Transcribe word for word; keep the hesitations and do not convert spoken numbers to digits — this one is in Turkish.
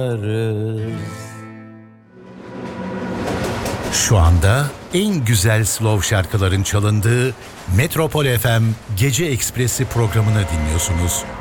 Şu anda en güzel slow şarkıların çalındığı Metropol F M Gece Ekspresi programını dinliyorsunuz.